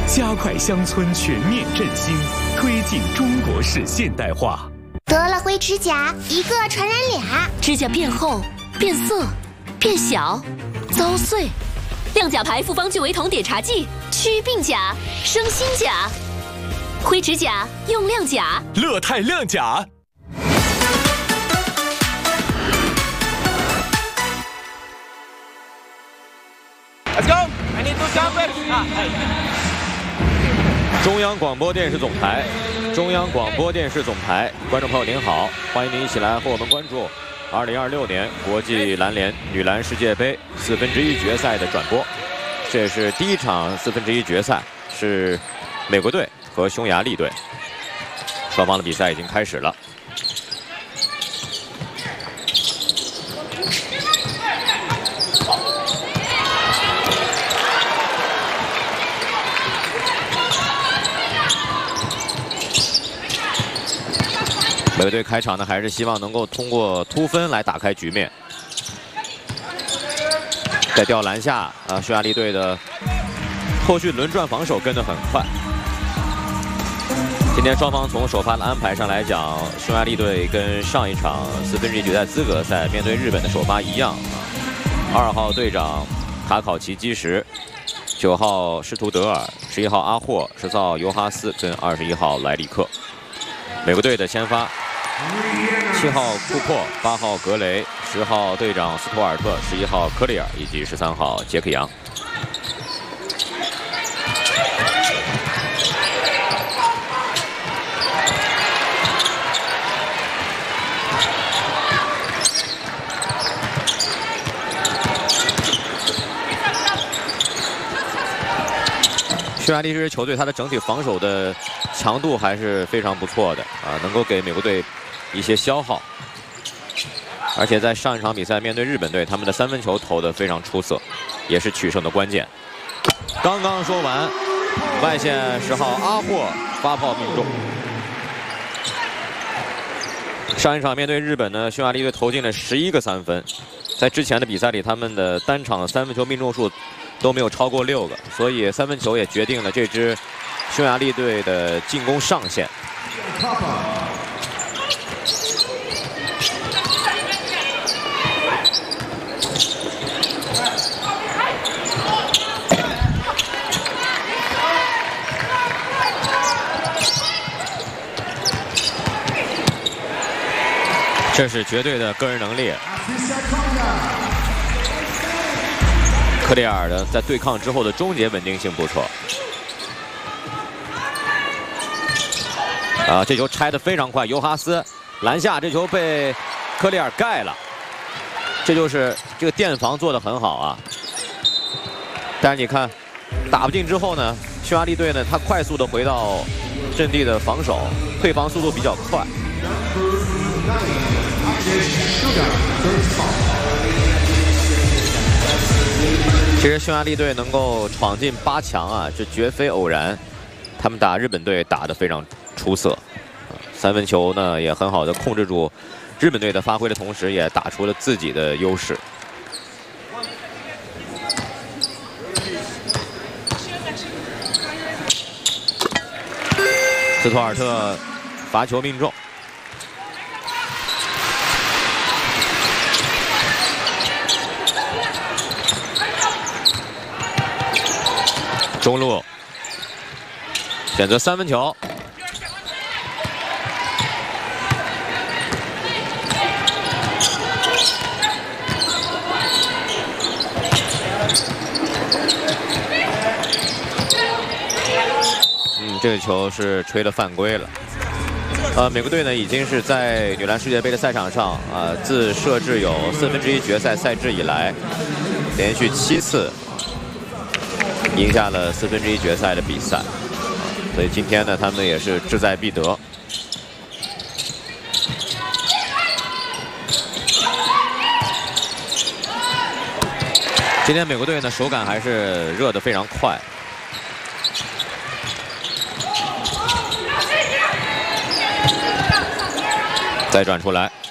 加快乡村全面振兴，推进中国式现代化。 得了灰指甲，一个传染俩， 指甲变厚、变色、变小、遭碎。亮甲牌复方聚维酮碘茶剂，祛病甲，生新甲。灰指甲用亮甲， 乐泰亮甲。 Let's go! I need to jump it. 中央广播电视总台，中央广播电视总台，观众朋友您好，欢迎您一起来和我们关注2026年国际篮联女篮世界杯1/4决赛的转播。这也是第一场1/4决赛，是美国队和匈牙利队，双方的比赛已经开始了。美国队开场呢，还是希望能够通过突分来打开局面。在吊篮下，匈牙利队的后续轮转防守跟得很快。今天双方从首发的安排上来讲，匈牙利队跟上一场1/4决赛资格赛面对日本的首发一样，2号队长卡考奇基什，9号施图德尔，11号阿霍，14号尤哈斯跟21号莱里克。美国队的先发，7号库珀，8号格雷，10号队长斯图尔特，11号科里尔以及13号杰克杨。匈牙利这支球队，它的整体防守的强度还是非常不错的能够给美国队一些消耗。而且在上一场比赛面对日本队，他们的3分球投得非常出色，也是取胜的关键。刚刚说完，外线10号阿霍发炮命中。上一场面对日本呢，匈牙利队投进了11个3分，在之前的比赛里，他们的单场3分球命中数都没有超过6个，所以3分球也决定了这支匈牙利队的进攻上限。这是绝对的个人能力。克里尔的在对抗之后的终结稳定性不错。这球拆得非常快，尤哈斯篮下这球被克里尔盖了，这就是这个垫防做得很好啊。但是你看，打不进之后呢，匈牙利队呢，他快速的回到阵地的防守，退防速度比较快。其实匈牙利队能够闯进8强啊，这绝非偶然。他们打日本队打得非常出色，3分球呢也很好的控制住日本队的发挥的同时，也打出了自己的优势。斯图尔特罚球命中。中路选择3分球，这个球是吹了犯规了。美国队呢已经是在女篮世界杯的赛场上自设置有1/4决赛赛制以来，连续7次赢下了1/4决赛的比赛，所以今天呢，他们也是志在必得。今天美国队呢手感还是热得非常快。再转出来，